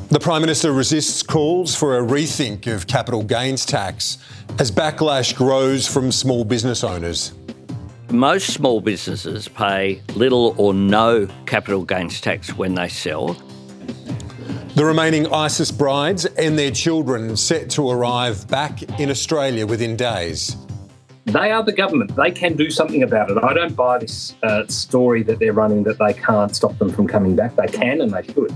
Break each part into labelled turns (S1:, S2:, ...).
S1: The Prime Minister resists calls for a rethink of capital gains tax as backlash grows from small business owners.
S2: Most small businesses pay little or no capital gains tax when they sell.
S1: The remaining ISIS brides and their children set to arrive back in Australia within days.
S3: They are the government. They can do something about it. I don't buy this story that they're running that they can't stop them from coming back. They can and they should.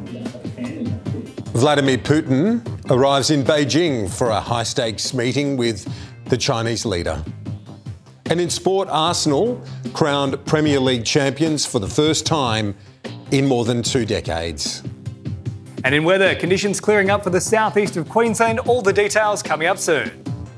S1: Vladimir Putin arrives in Beijing for a high-stakes meeting with the Chinese leader. And in sport, Arsenal crowned Premier League champions for the first time in more than 2 decades.
S4: And in weather, conditions clearing up for the southeast of Queensland. All the details coming up soon.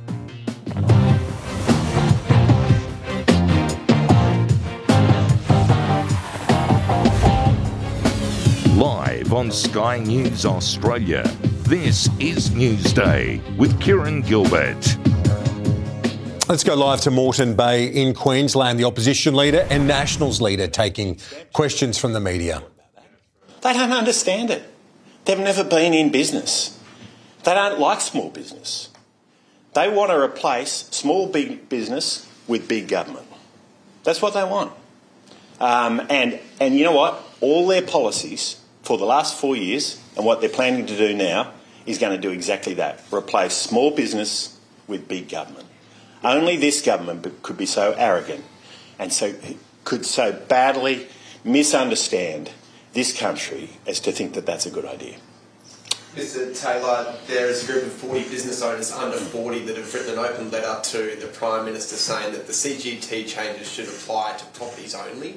S5: Live on Sky News Australia, this is Newsday with Kieran Gilbert.
S1: Let's go live to Moreton Bay in Queensland. The opposition leader and Nationals leader taking questions from the media.
S6: They don't understand it. They've never been in business. They don't like small business. They want to replace small big business with big government. That's what they want. And you know what? All their policies for the last 4 years and what they're planning to do now is going to do exactly that. Replace small business with big government. Only this government could be so arrogant and could so badly misunderstand this country as to think that that's a good idea.
S7: Mr Taylor, there is a group of 40 business owners under 40 that have written an open letter to the Prime Minister saying that the CGT changes should apply to properties only.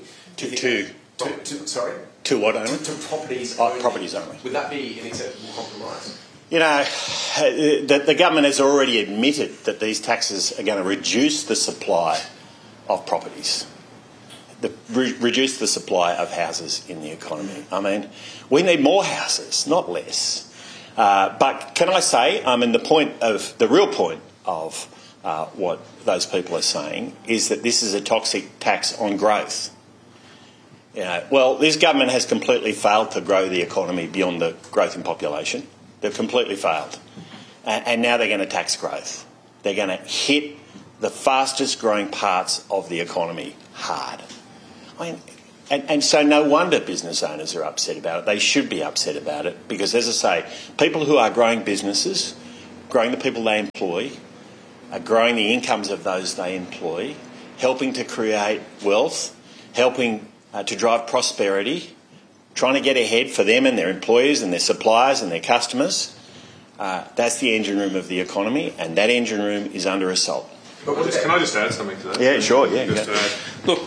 S6: To what only?
S7: To properties only.
S6: Properties only.
S7: Would that be an acceptable compromise?
S6: You know, the government has already admitted that these taxes are going to reduce the supply of properties, reduce the supply of houses in the economy. I mean, we need more houses, not less. But can I say, the real point of what those people are saying is that this is a toxic tax on growth. You know, well, this government has completely failed to grow the economy beyond the growth in population. They've completely failed. And now they're going to tax growth. They're going to hit the fastest growing parts of the economy hard. I mean, and so no wonder business owners are upset about it. They should be upset about it because, as I say, people who are growing businesses, growing the people they employ, are growing the incomes of those they employ, helping to create wealth, helping to drive prosperity, trying to get ahead for them and their employers and their suppliers and their customers. That's the engine room of the economy, and that engine room is under assault.
S8: Can I just add something to that?
S6: Yeah, sure, yeah.
S8: Look,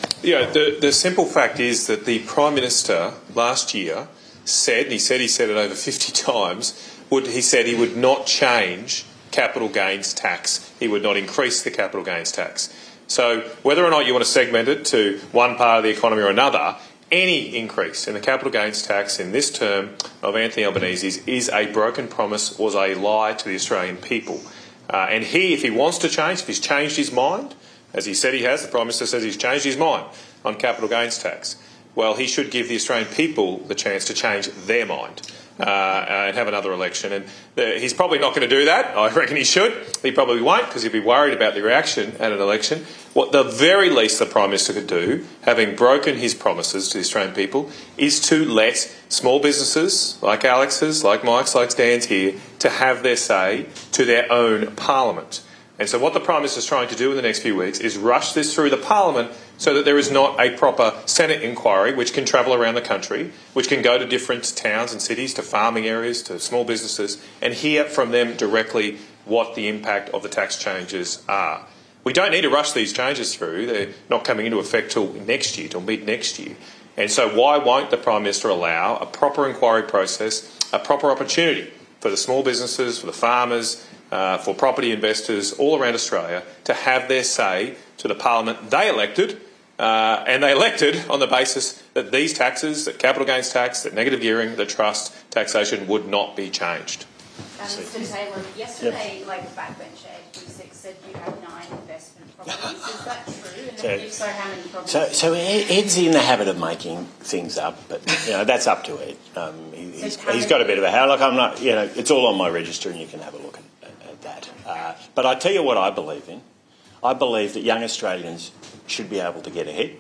S8: the simple fact is that the Prime Minister last year said he said it over 50 times, he said he would not change capital gains tax. He would not increase the capital gains tax. So whether or not you want to segment it to one part of the economy or another, any increase in the capital gains tax in this term of Anthony Albanese is a broken promise, was a lie to the Australian people. And if he wants to change, if he's changed his mind, as he said he has, the Prime Minister says he's changed his mind on capital gains tax, well, he should give the Australian people the chance to change their mind and have another election. And he's probably not going to do that. I reckon he should. He probably won't because he'll be worried about the reaction at an election. What the very least the Prime Minister could do, having broken his promises to the Australian people, is to let small businesses like Alex's, like Mike's, like Stan's here, to have their say to their own parliament. And so what the Prime Minister is trying to do in the next few weeks is rush this through the Parliament so that there is not a proper Senate inquiry which can travel around the country, which can go to different towns and cities, to farming areas, to small businesses, and hear from them directly what the impact of the tax changes are. We don't need to rush these changes through. They're not coming into effect till next year, till mid-next year. And so why won't the Prime Minister allow a proper inquiry process, a proper opportunity for the small businesses, for the farmers, for property investors all around Australia to have their say to the Parliament they elected, and they elected on the basis that these taxes, that capital gains tax, that negative gearing, the trust taxation would not be changed.
S9: Mr Taylor, yesterday, backbench Ed Husick said you have 9 investment properties. Is that true? And if so, how many properties?
S6: So Ed's in the habit of making things up, but that's up to Ed. he's got a bit of a how. Look, I'm not, it's all on my register and you can have a look at that. But I tell you what I believe in. I believe that young Australians should be able to get ahead.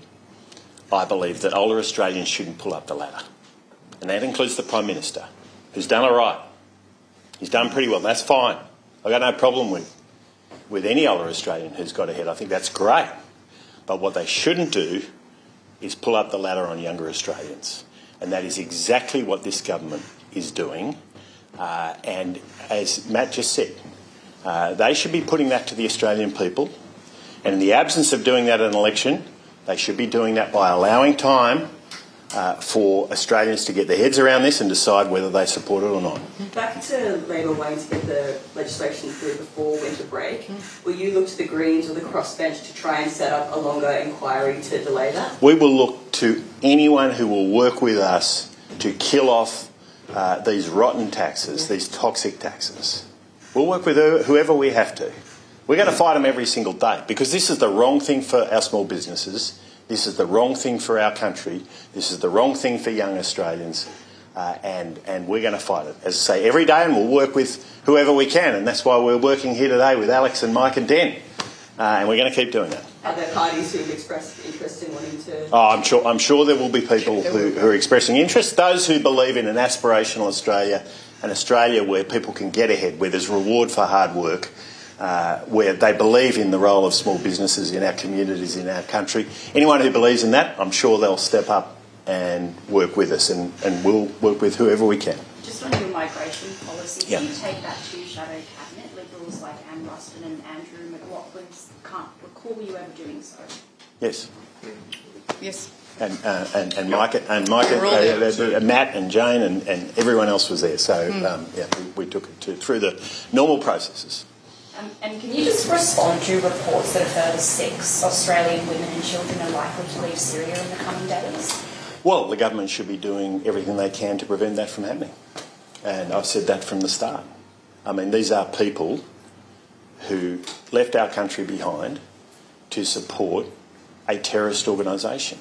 S6: I believe that older Australians shouldn't pull up the ladder. And that includes the Prime Minister, who's done all right. He's done pretty well. That's fine. I've got no problem with any older Australian who's got ahead. I think that's great. But what they shouldn't do is pull up the ladder on younger Australians. And that is exactly what this government is doing. And as Matt just said, they should be putting that to the Australian people. And in the absence of doing that in an election, they should be doing that by allowing time for Australians to get their heads around this and decide whether they support it or not.
S10: Back to Labor waiting to get the legislation through before winter break. Will you look to the Greens or the crossbench to try and set up a longer inquiry to delay that?
S6: We will look to anyone who will work with us to kill off these rotten taxes, these toxic taxes. We'll work with whoever we have to. We're going to fight them every single day because this is the wrong thing for our small businesses. This is the wrong thing for our country. This is the wrong thing for young Australians. And we're going to fight it, as I say, every day, and we'll work with whoever we can. And that's why we're working here today with Alex and Mike and Dan. And we're going to keep doing that.
S10: Are there parties who've expressed interest in wanting to...
S6: Oh, I'm sure there will be people who are expressing interest. Those who believe in an aspirational Australia, an Australia where people can get ahead, where there's reward for hard work, where they believe in the role of small businesses in our communities, in our country. Anyone who believes in that, I'm sure they'll step up and work with us, and we'll work with whoever we can.
S9: Just on your migration policy, can you take that to shadow cabinet? Liberals like Anne Ruston and Andrew McLaughlin can't recall you ever doing so.
S6: Yes.
S11: Yes.
S6: And Mike and Matt and Jane and everyone else was there. So we took it through the normal processes.
S9: And can you just respond to reports that a further 6 Australian women and children are likely to leave Syria in the coming days?
S6: Well, the government should be doing everything they can to prevent that from happening. And I've said that from the start. I mean, these are people who left our country behind to support a terrorist organisation.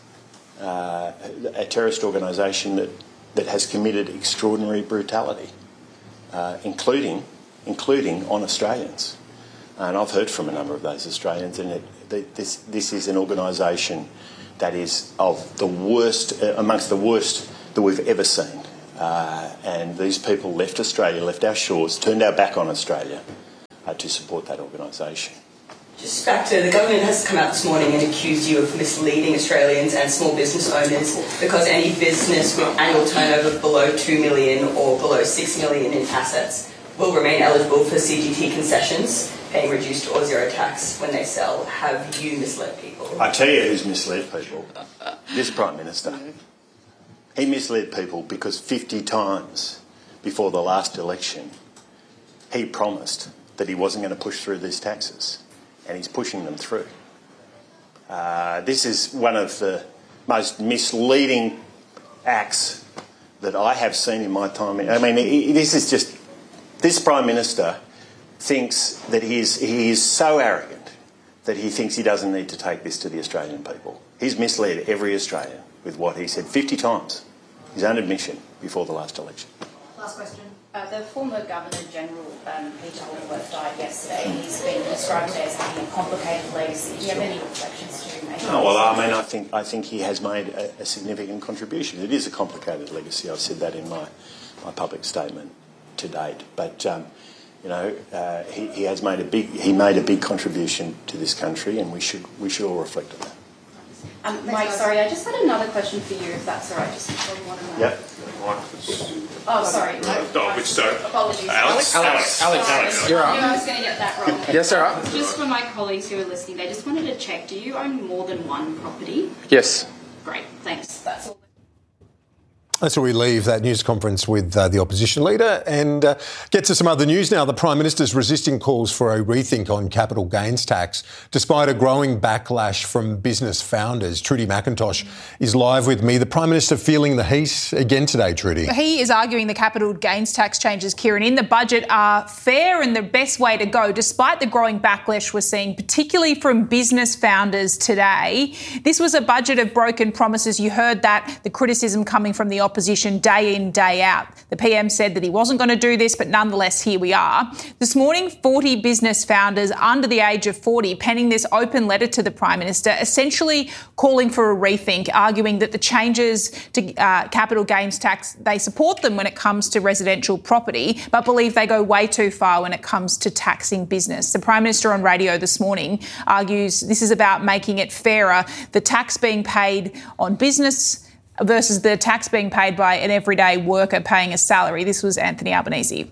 S6: A terrorist organisation that has committed extraordinary brutality, including on Australians. And I've heard from a number of those Australians, and this is an organisation that is of the worst, amongst the worst that we've ever seen. And these people left Australia, left our shores, turned our back on Australia to support that organisation.
S10: Just back to the government has come out this morning and accused you of misleading Australians and small business owners because any business with annual turnover below 2 million or below 6 million in assets will remain eligible for CGT concessions, paying reduced or zero tax when they sell. Have you misled people?
S6: I tell you who's misled people. This Prime Minister. He misled people because 50 times before the last election, he promised that he wasn't going to push through these taxes, and he's pushing them through. This is one of the most misleading acts that I have seen in my time. I mean, this Prime Minister thinks that he is so arrogant that he thinks he doesn't need to take this to the Australian people. He's misled every Australian with what he said 50 times, his own admission, before the last election.
S9: Last question. The former Governor-General, Peter Holdworth, died yesterday. He's been described as having a complicated legacy. Do you have any reflections to make?
S6: Oh, well, I mean, I think he has made a significant contribution. It is a complicated legacy. I've said that in my public statement to date. But, he has made a big contribution to this country, and we should all reflect on that.
S9: Mike, sorry, I just had another question for you, if that's all right, just from one of my...
S6: Yep.
S9: Oh, sorry.
S8: Which sorry?
S9: Apologies.
S11: Alex, you're up.
S9: I was going to get that wrong.
S11: Yes, sir.
S9: Just for my colleagues who are listening, they just wanted to check, do you own more than one property?
S11: Yes.
S9: Great, thanks. That's all.
S1: So we leave that news conference with the opposition leader and get to some other news now. The Prime Minister's resisting calls for a rethink on capital gains tax, despite a growing backlash from business founders. Trudy McIntosh is live with me. The Prime Minister feeling the heat again today, Trudy.
S12: He is arguing the capital gains tax changes, Kieran, in the budget are fair and the best way to go, despite the growing backlash we're seeing, particularly from business founders today. This was a budget of broken promises. You heard that, the criticism coming from the opposition day in, day out. The PM said that he wasn't going to do this, but nonetheless, here we are. This morning, 40 business founders under the age of 40 penning this open letter to the Prime Minister, essentially calling for a rethink, arguing that the changes to capital gains tax, they support them when it comes to residential property, but believe they go way too far when it comes to taxing business. The Prime Minister on radio this morning argues this is about making it fairer, the tax being paid on business versus the tax being paid by an everyday worker paying a salary. This was Anthony Albanese.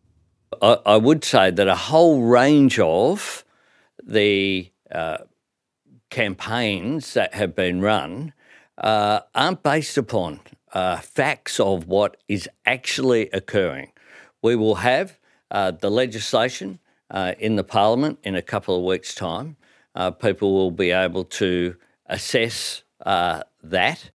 S2: I would say that a whole range of the campaigns that have been run aren't based upon facts of what is actually occurring. We will have the legislation in the Parliament in a couple of weeks' time. People will be able to assess that.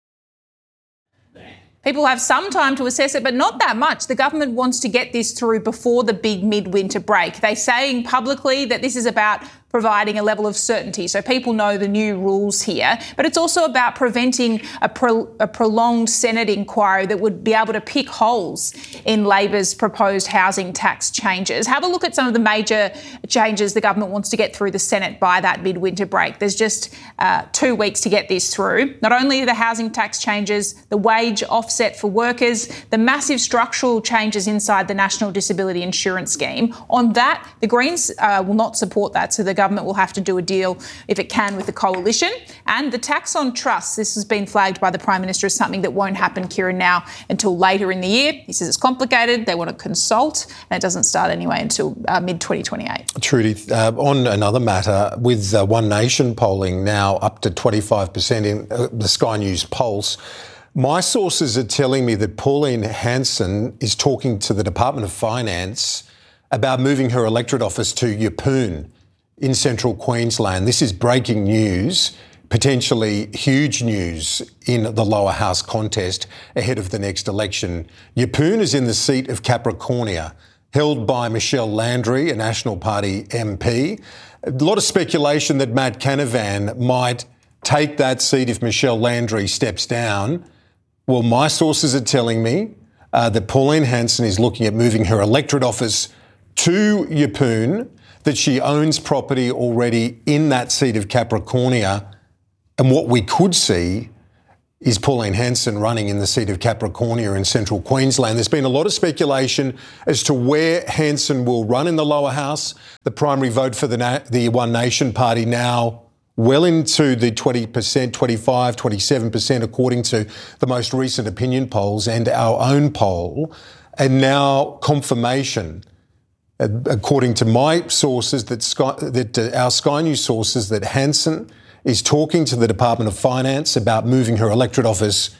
S12: People have some time to assess it, but not that much. The government wants to get this through before the big midwinter break. They're saying publicly that this is about providing a level of certainty so people know the new rules here. But it's also about preventing a prolonged Senate inquiry that would be able to pick holes in Labor's proposed housing tax changes. Have a look at some of the major changes the government wants to get through the Senate by that midwinter break. There's just 2 weeks to get this through. Not only the housing tax changes, the wage offset for workers, the massive structural changes inside the National Disability Insurance Scheme. On that, the Greens will not support that, so the government will have to do a deal, if it can, with the coalition. And the tax on trusts, this has been flagged by the Prime Minister as something that won't happen, Kieran, now until later in the year. He says it's complicated, they want to consult, and it doesn't start anyway until mid-2028.
S1: Trudy, on another matter, with One Nation polling now up to 25% in the Sky News Pulse, my sources are telling me that Pauline Hanson is talking to the Department of Finance about moving her electorate office to Yeppoon in central Queensland. This is breaking news, potentially huge news in the lower house contest ahead of the next election. Yeppoon is in the seat of Capricornia, held by Michelle Landry, a National Party MP. A lot of speculation that Matt Canavan might take that seat if Michelle Landry steps down. Well, my sources are telling me that Pauline Hanson is looking at moving her electorate office to Yeppoon, that she owns property already in that seat of Capricornia. And what we could see is Pauline Hanson running in the seat of Capricornia in central Queensland. There's been a lot of speculation as to where Hanson will run in the lower house. The primary vote for the One Nation Party now well into the 20%, 25, 27%, according to the most recent opinion polls and our own poll. And now confirmation, according to my sources, that our Sky News sources, that Hanson is talking to the Department of Finance about moving her electorate office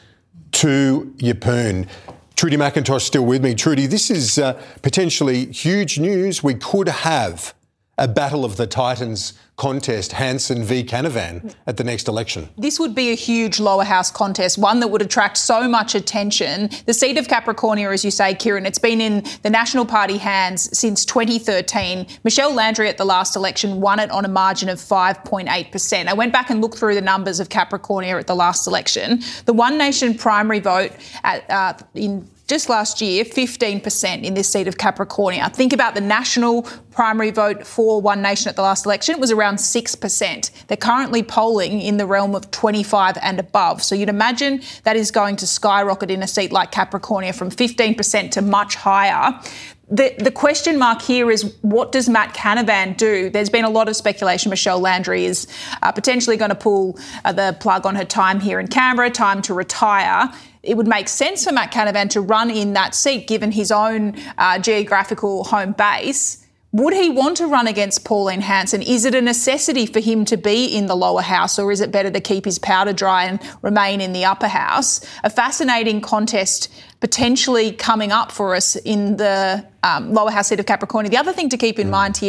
S1: to Yeppoon. Trudy McIntosh still with me. Trudy, this is potentially huge news. We could have a Battle of the Titans contest, Hanson v Canavan, at the next election.
S12: This would be a huge lower house contest, one that would attract so much attention. The seat of Capricornia, as you say, Kieran, it's been in the National Party hands since 2013. Michelle Landry at the last election won it on a margin of 5.8%. I went back and looked through the numbers of Capricornia at the last election. The One Nation primary vote in just last year, 15% in this seat of Capricornia. Think about the national primary vote for One Nation at the last election. It was around 6%. They're currently polling in the realm of 25 and above. So you'd imagine that is going to skyrocket in a seat like Capricornia from 15% to much higher. The question mark here is, what does Matt Canavan do? There's been a lot of speculation Michelle Landry is potentially going to pull the plug on her time here in Canberra, time to retire. It would make sense for Matt Canavan to run in that seat, given his own geographical home base. Would he want to run against Pauline Hanson? Is it a necessity for him to be in the lower house, or is it better to keep his powder dry and remain in the upper house? A fascinating contest potentially coming up for us in the lower house seat of Capricornia. The other thing to keep in mind here,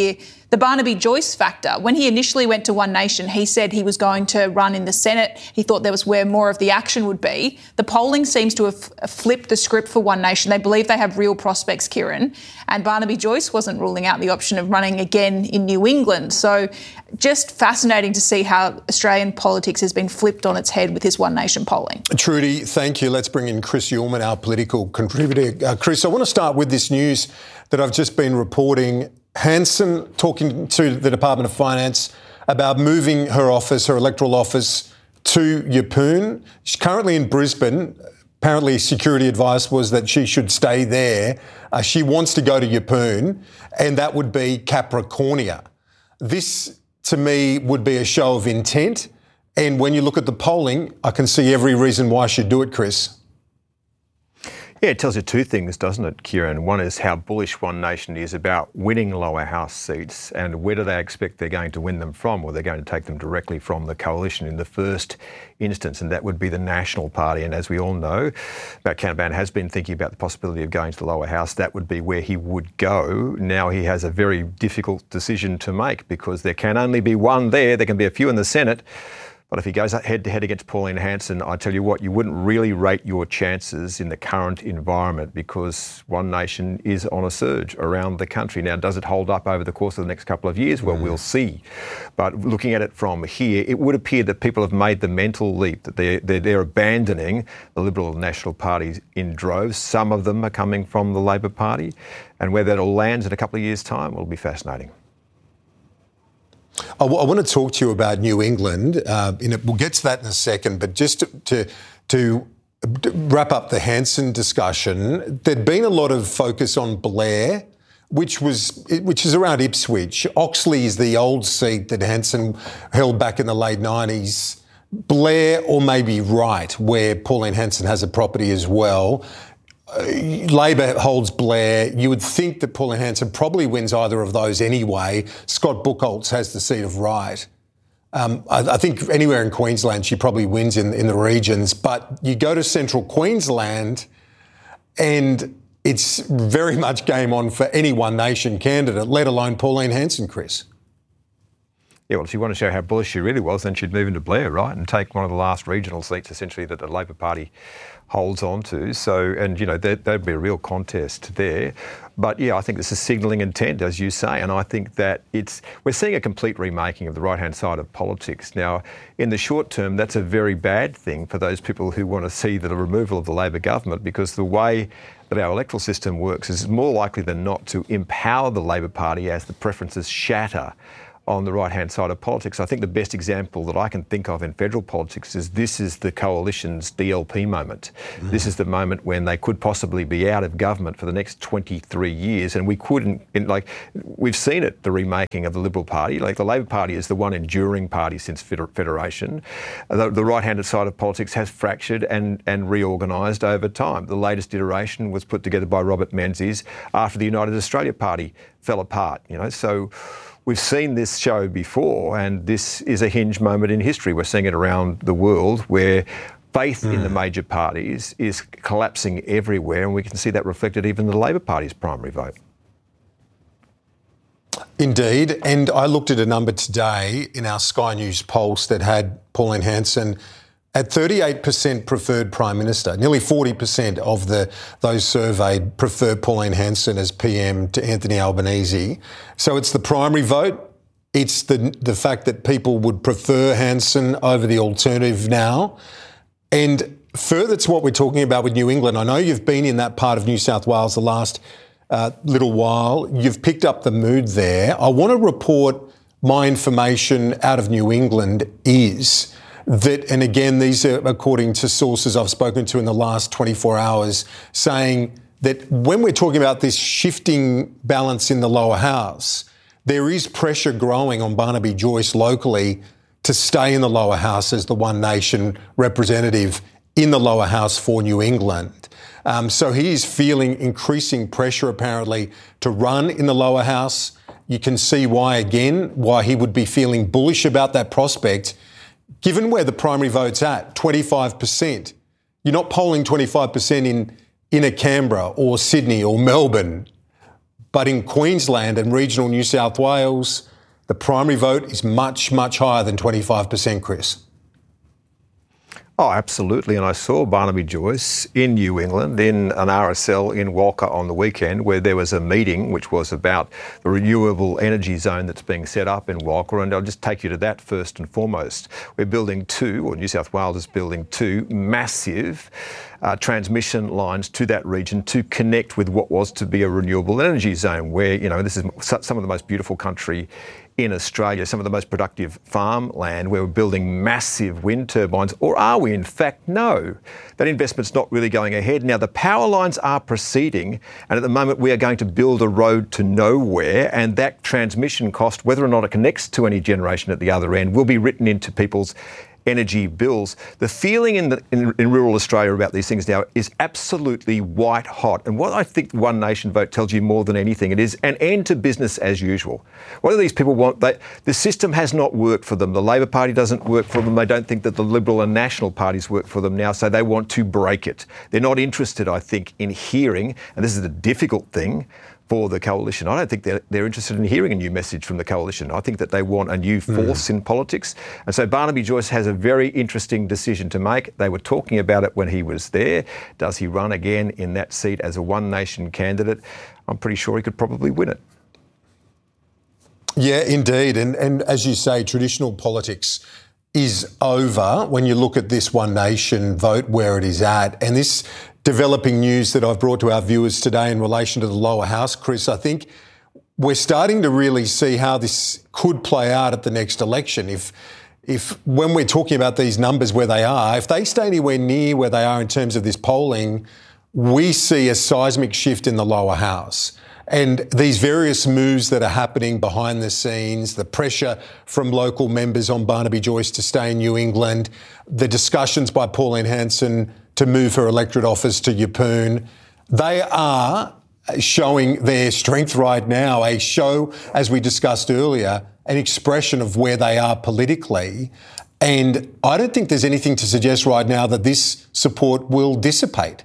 S12: The Barnaby Joyce factor. When he initially went to One Nation, he said he was going to run in the Senate. He thought that was where more of the action would be. The polling seems to have flipped the script for One Nation. They believe they have real prospects, Kieran. And Barnaby Joyce wasn't ruling out the option of running again in New England. So just fascinating to see how Australian politics has been flipped on its head with this One Nation polling.
S1: Trudy, thank you. Let's bring in Chris Uhlmann, our political contributor. Chris, I want to start with this news that I've just been reporting. Hanson talking to the Department of Finance about moving her office, her electoral office, to Yeppoon. She's currently in Brisbane. Apparently security advice was that she should stay there. She wants to go to Yeppoon, and that would be Capricornia. This, to me, would be a show of intent. And when you look at the polling, I can see every reason why she'd do it, Chris.
S13: Yeah, it tells you two things, doesn't it, Kieran? One is how bullish One Nation is about winning lower house seats, and where do they expect they're going to win them from? Well, they're going to take them directly from the coalition in the first instance, and that would be the National Party. And as we all know, Matt Canavan has been thinking about the possibility of going to the lower house. That would be where he would go. Now he has a very difficult decision to make because there can only be one there. There can be a few in the Senate. But if he goes head-to-head against Pauline Hanson, I tell you what, you wouldn't really rate your chances in the current environment because One Nation is on a surge around the country. Now, does it hold up over the course of the next couple of years? Well, we'll see. But looking at it from here, it would appear that people have made the mental leap, that they're abandoning the Liberal and National parties in droves. Some of them are coming from the Labor Party. And where that all lands in a couple of years' time will be fascinating.
S1: I want to talk to you about New England. We'll get to that in a second, but just to wrap up the Hanson discussion, there'd been a lot of focus on Blair, which is around Ipswich. Oxley is the old seat that Hanson held back in the late 90s. Blair, or maybe Wright, where Pauline Hanson has a property as well. Labor holds Blair. You would think that Pauline Hanson probably wins either of those anyway. Scott Buchholz has the seat of Wright. I think anywhere in Queensland she probably wins in the regions. But you go to central Queensland and it's very much game on for any One Nation candidate, let alone Pauline Hanson, Chris.
S13: Yeah, well, if you want to show how bullish she really was, then she'd move into Blair, right, and take one of the last regional seats, essentially, that the Labor Party holds on to. So, and, you know, there'd be a real contest there. But, yeah, I think this is signalling intent, as you say, and I think that we're seeing a complete remaking of the right-hand side of politics. Now, in the short term, that's a very bad thing for those people who want to see the removal of the Labor government, because the way that our electoral system works is more likely than not to empower the Labor Party as the preferences shatter on the right-hand side of politics. I think the best example that I can think of in federal politics is this is the coalition's DLP moment. This is the moment when they could possibly be out of government for the next 23 years, and we couldn't, we've seen it, the remaking of the Liberal Party. Like, the Labor Party is the one enduring party since Federation. The right-handed side of politics has fractured and reorganised over time. The latest iteration was put together by Robert Menzies after the United Australia Party fell apart, so we've seen this show before, and this is a hinge moment in history. We're seeing it around the world where faith in the major parties is collapsing everywhere, and we can see that reflected even in the Labor Party's primary vote.
S1: Indeed, and I looked at a number today in our Sky News Pulse that had Pauline Hanson at 38% preferred Prime Minister. Nearly 40% of those surveyed prefer Pauline Hanson as PM to Anthony Albanese. So it's the primary vote. It's the fact that people would prefer Hanson over the alternative now. And further to what we're talking about with New England, I know you've been in that part of New South Wales the last little while. You've picked up the mood there. I want to report my information out of New England is that, and again, these are according to sources I've spoken to in the last 24 hours, saying that when we're talking about this shifting balance in the lower house, there is pressure growing on Barnaby Joyce locally to stay in the lower house as the One Nation representative in the lower house for New England. So he is feeling increasing pressure, apparently, to run in the lower house. You can see why he would be feeling bullish about that prospect. Given where the primary vote's at, 25%, you're not polling 25% in a Canberra or Sydney or Melbourne. But in Queensland and regional New South Wales, the primary vote is much, much higher than 25%, Chris.
S13: Oh, absolutely. And I saw Barnaby Joyce in New England in an RSL in Walker on the weekend where there was a meeting which was about the renewable energy zone that's being set up in Walker. And I'll just take you to that first and foremost. We're building New South Wales is building two massive transmission lines to that region to connect with what was to be a renewable energy zone where, this is some of the most beautiful country in Australia, some of the most productive farmland where we're building massive wind turbines. Or are we? In fact, no. That investment's not really going ahead. Now, the power lines are proceeding, and at the moment we are going to build a road to nowhere, and that transmission cost, whether or not it connects to any generation at the other end, will be written into people's energy bills. The feeling in rural Australia about these things now is absolutely white hot. And what I think the One Nation vote tells you more than anything, it is an end to business as usual. What do these people want? The system has not worked for them. The Labor Party doesn't work for them. They don't think that the Liberal and National parties work for them now, so they want to break it. They're not interested, I think, in hearing, and this is the difficult thing, for the coalition. I don't think they're interested in hearing a new message from the coalition. I think that they want a new force in politics. And so Barnaby Joyce has a very interesting decision to make. They were talking about it when he was there. Does he run again in that seat as a One Nation candidate? I'm pretty sure he could probably win it.
S1: Yeah, indeed. And as you say, traditional politics is over when you look at this One Nation vote where it is at. And this developing news that I've brought to our viewers today in relation to the lower house, Chris, I think we're starting to really see how this could play out at the next election. If when we're talking about these numbers where they are, if they stay anywhere near where they are in terms of this polling, we see a seismic shift in the lower house. And these various moves that are happening behind the scenes, the pressure from local members on Barnaby Joyce to stay in New England, the discussions by Pauline Hanson to move her electorate office to Yeppoon, they are showing their strength right now, a show, as we discussed earlier, an expression of where they are politically. And I don't think there's anything to suggest right now that this support will dissipate.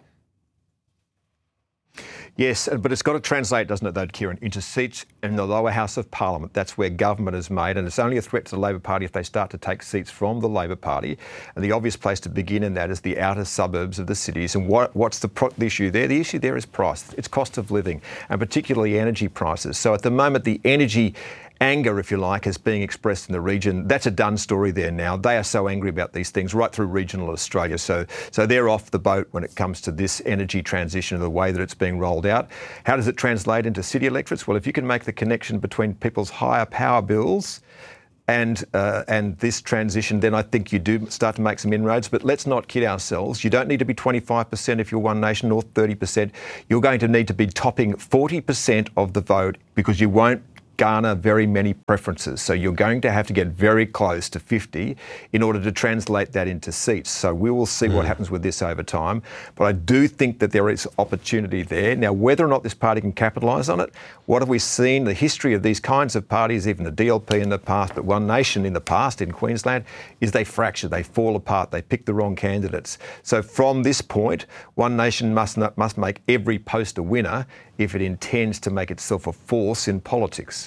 S13: Yes, but it's got to translate, doesn't it, though, Kieran, into seats in the lower house of Parliament. That's where government is made, and it's only a threat to the Labor Party if they start to take seats from the Labor Party. And the obvious place to begin in that is the outer suburbs of the cities. And what's the issue there? The issue there is price. It's cost of living, and particularly energy prices. So at the moment, the energy anger, if you like, is being expressed in the region. That's a done story there now. They are so angry about these things right through regional Australia. So they're off the boat when it comes to this energy transition and the way that it's being rolled out. How does it translate into city electorates? Well, if you can make the connection between people's higher power bills and this transition, then I think you do start to make some inroads. But let's not kid ourselves. You don't need to be 25% if you're One Nation or 30%. You're going to need to be topping 40% of the vote because you won't garner very many preferences. So you're going to have to get very close to 50 in order to translate that into seats. So we will see what happens with this over time. But I do think that there is opportunity there. Now, whether or not this party can capitalise on it, what have we seen? The history of these kinds of parties, even the DLP in the past, but One Nation in the past in Queensland, is they fracture, they fall apart, they pick the wrong candidates. So from this point, One Nation must make every post a winner if it intends to make itself a force in politics.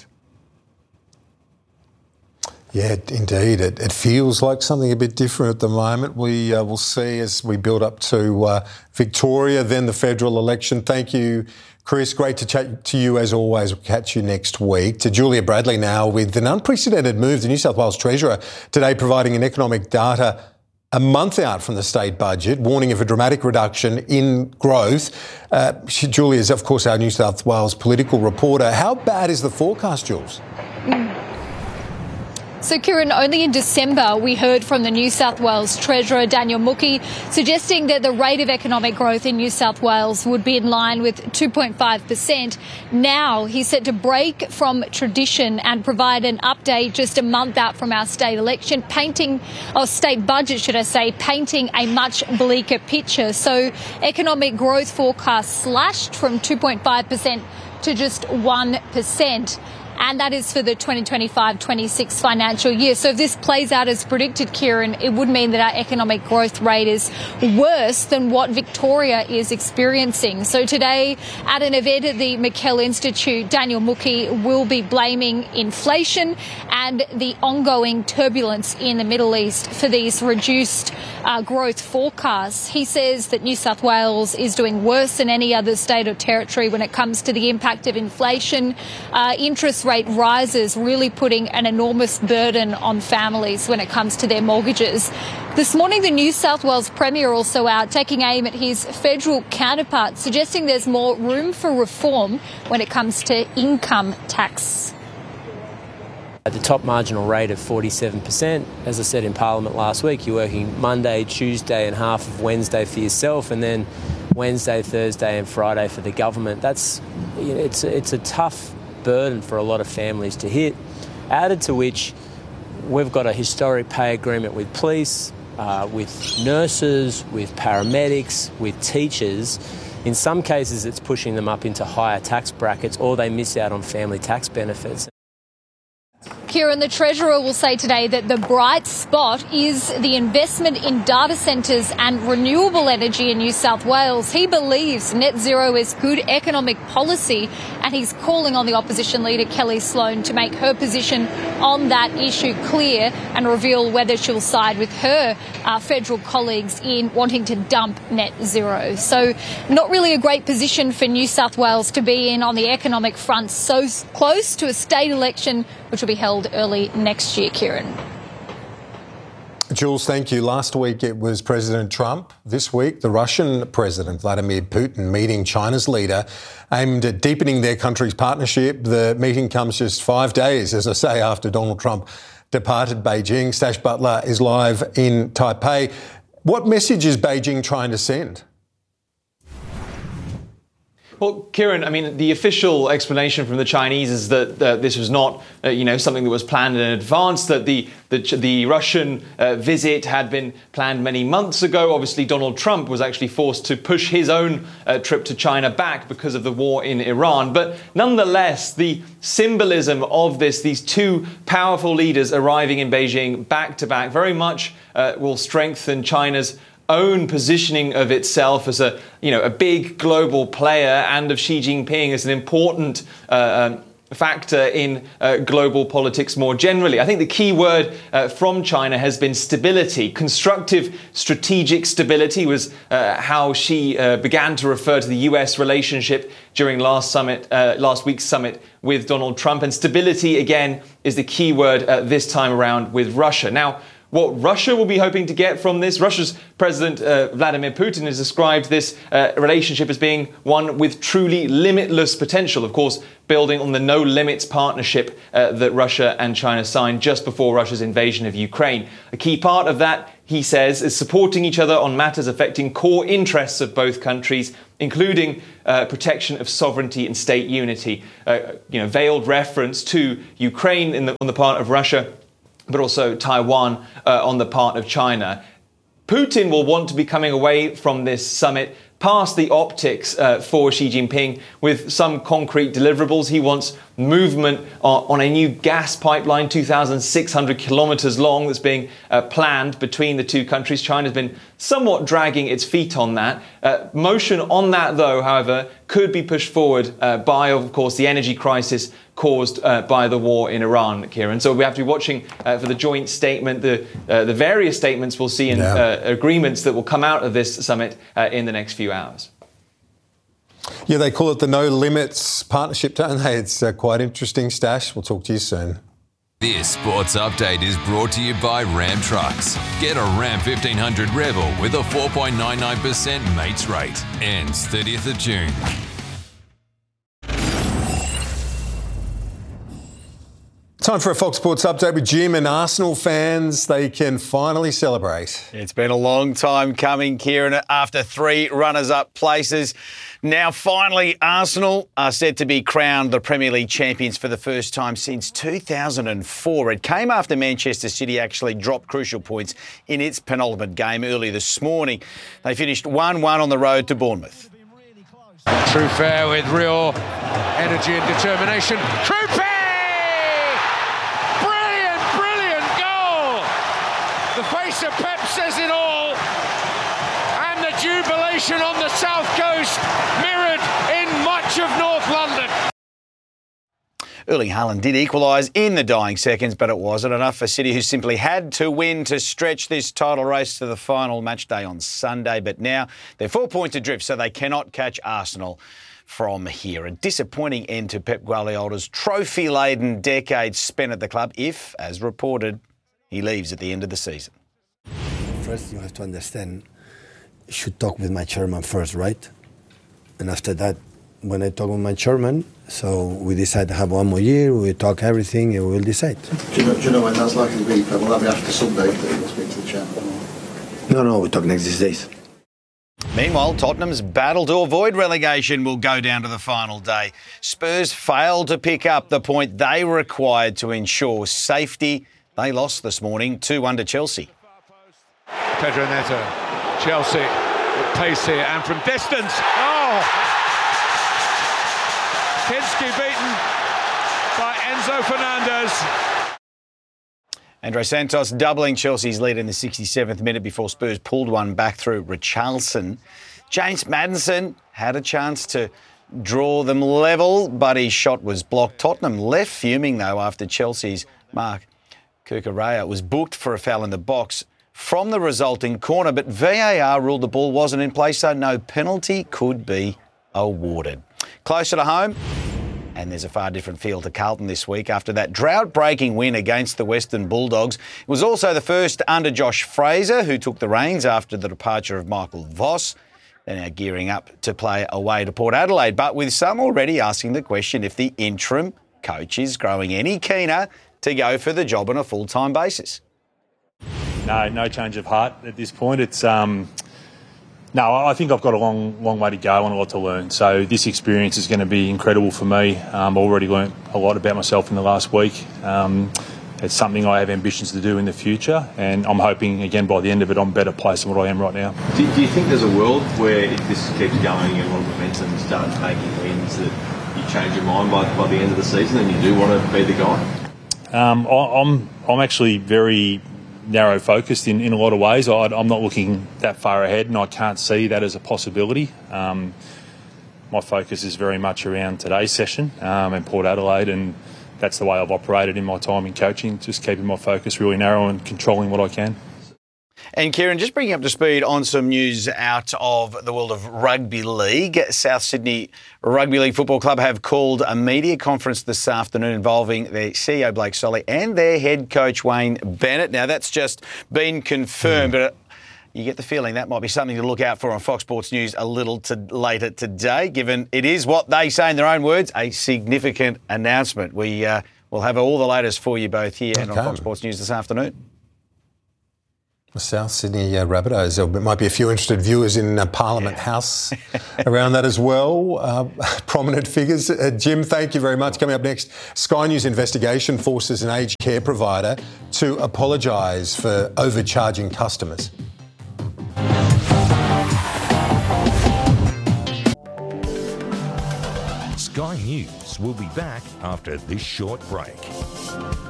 S1: Yeah, indeed. It feels like something a bit different at the moment. We will see as we build up to Victoria, then the federal election. Thank you, Chris. Great to chat to you as always. We'll catch you next week. To Julia Bradley now with an unprecedented move. The New South Wales Treasurer today providing an economic data a month out from the state budget, warning of a dramatic reduction in growth. Julia is, of course, our New South Wales political reporter. How bad is the forecast, Jules?
S14: So, Kieran, only in December we heard from the New South Wales Treasurer, Daniel Mookhey, suggesting that the rate of economic growth in New South Wales would be in line with 2.5%. Now he's set to break from tradition and provide an update just a month out from our state election, state budget, should I say, painting a much bleaker picture. So economic growth forecast slashed from 2.5% to just 1%. and that is for the 2025-26 financial year. So if this plays out as predicted, Kieran, it would mean that our economic growth rate is worse than what Victoria is experiencing. So today, at an event at the McKell Institute, Daniel Mookhey will be blaming inflation and the ongoing turbulence in the Middle East for these reduced growth forecasts. He says that New South Wales is doing worse than any other state or territory when it comes to the impact of inflation. Interest rate rises really putting an enormous burden on families when it comes to their mortgages. This morning, the New South Wales Premier also out taking aim at his federal counterpart, suggesting there's more room for reform when it comes to income tax.
S15: At the top marginal rate of 47%, as I said in Parliament last week, you're working Monday, Tuesday and half of Wednesday for yourself, and then Wednesday, Thursday and Friday for the government. It's a tough burden for a lot of families to hit. Added to which, we've got a historic pay agreement with police, with nurses, with paramedics, with teachers. In some cases, it's pushing them up into higher tax brackets, or they miss out on family tax benefits.
S14: Kieran, the Treasurer will say today that the bright spot is the investment in data centres and renewable energy in New South Wales. He believes net zero is good economic policy, and he's calling on the opposition leader Kelly Sloan to make her position on that issue clear and reveal whether she'll side with her federal colleagues in wanting to dump net zero. So not really a great position for New South Wales to be in on the economic front, so close to a state election which will be held early next year, Kieran.
S1: Jules, thank you. Last week it was President Trump. This week, the Russian President, Vladimir Putin, meeting China's leader, aimed at deepening their country's partnership. The meeting comes just 5 days, as I say, after Donald Trump departed Beijing. Stash Butler is live in Taipei. What message is Beijing trying to send?
S16: Well, Kieran, I mean, the official explanation from the Chinese is that this was not, something that was planned in advance, that the Russian visit had been planned many months ago. Obviously, Donald Trump was actually forced to push his own trip to China back because of the war in Iran. But nonetheless, the symbolism of these two powerful leaders arriving in Beijing back to back very much will strengthen China's own positioning of itself as a big global player, and of Xi Jinping as an important factor in global politics more generally. I think the key word from China has been stability. Constructive strategic stability was how Xi began to refer to the US relationship during last week's summit with Donald Trump. And stability, again, is the key word this time around with Russia. Now, what Russia will be hoping to get from this, Russia's President Vladimir Putin has described this relationship as being one with truly limitless potential, of course, building on the No Limits partnership that Russia and China signed just before Russia's invasion of Ukraine. A key part of that, he says, is supporting each other on matters affecting core interests of both countries, including protection of sovereignty and state unity. Veiled reference to Ukraine on the part of Russia, but also Taiwan on the part of China. Putin will want to be coming away from this summit past the optics for Xi Jinping with some concrete deliverables. He wants movement on a new gas pipeline, 2,600 kilometres long, that's being planned between the two countries. China's been somewhat dragging its feet on that. Motion on that, though, however, could be pushed forward by, of course, the energy crisis caused by the war in Iran, Kieran. So we have to be watching for the joint statement, the various statements we'll see in agreements that will come out of this summit in the next few hours.
S1: Yeah, they call it the No Limits partnership, don't they? It's quite interesting, Stash. We'll talk to you soon.
S17: This sports update is brought to you by Ram Trucks. Get a Ram 1500 Rebel with a 4.99% mates rate. Ends 30th of June.
S1: Time for a Fox Sports update with Jim, and Arsenal fans, they can finally celebrate.
S18: It's been a long time coming, Kieran, after 3 runners-up places. Now, finally, Arsenal are set to be crowned the Premier League champions for the first time since 2004. It came after Manchester City actually dropped crucial points in its penultimate game early this morning. They finished 1-1 on the road to Bournemouth.
S19: True fair with real energy and determination. True fair! Mr. Pep says it all. And the jubilation on the south coast mirrored in much of North London.
S18: Erling Haaland did equalise in the dying seconds, but it wasn't enough for City, who simply had to win to stretch this title race to the final match day on Sunday. But now they're 4 points adrift, so they cannot catch Arsenal from here. A disappointing end to Pep Guardiola's trophy-laden decade spent at the club if, as reported, he leaves at the end of the season.
S20: First, you have to understand, you should talk with my chairman first, right? And after that, when I talk with my chairman, so we decide to have one more year, we talk everything, and we'll decide.
S21: Do you know when that's likely to be? Will that be after Sunday that you'll speak to the chairman?
S20: No, we talk next these days.
S18: Meanwhile, Tottenham's battle to avoid relegation will go down to the final day. Spurs failed to pick up the point they required to ensure safety. They lost this morning 2-1 to Chelsea.
S19: Pedro Neto, Chelsea with pace here and from distance. Oh! Kinski beaten by Enzo Fernandez.
S18: Andre Santos doubling Chelsea's lead in the 67th minute before Spurs pulled one back through Richarlison. James Maddison had a chance to draw them level, but his shot was blocked. Tottenham left fuming, though, after Chelsea's Mark Cucurella was booked for a foul in the box from the resulting corner, but VAR ruled the ball wasn't in place, so no penalty could be awarded. Closer to home, and there's a far different feel to Carlton this week after that drought-breaking win against the Western Bulldogs. It was also the first under Josh Fraser, who took the reins after the departure of Michael Voss. They're now gearing up to play away to Port Adelaide, but with some already asking the question if the interim coach is growing any keener to go for the job on a full-time basis.
S22: No change of heart at this point. It's No, I think I've got a long way to go and a lot to learn. So this experience is going to be incredible for me. I've already learnt a lot about myself in the last week. It's something I have ambitions to do in the future, and I'm hoping, again, by the end of it, I'm a better place than what I am right now.
S23: Do you think there's a world where if this keeps going and a lot of momentum starts making wins that you change your mind by the end of the season and you do want to be the guy?
S22: I'm actually very narrow focused in a lot of ways. I'm not looking that far ahead, and I can't see that as a possibility. My focus is very much around today's session and Port Adelaide, and that's the way I've operated in my time in coaching, just keeping my focus really narrow and controlling what I can.
S18: And Kieran, just bringing up to speed on some news out of the world of rugby league. South Sydney Rugby League Football Club have called a media conference this afternoon involving their CEO Blake Solly and their head coach Wayne Bennett. Now, that's just been confirmed, but you get the feeling that might be something to look out for on Fox Sports News a little later today, given it is what they say in their own words, a significant announcement. We will have all the latest for you both here and on Fox Sports News this afternoon.
S1: South Sydney Rabbitohs. There might be a few interested viewers in Parliament House around that as well. Prominent figures. Jim, thank you very much. Coming up next, Sky News investigation forces an aged care provider to apologise for overcharging customers.
S5: Sky News will be back after this short break.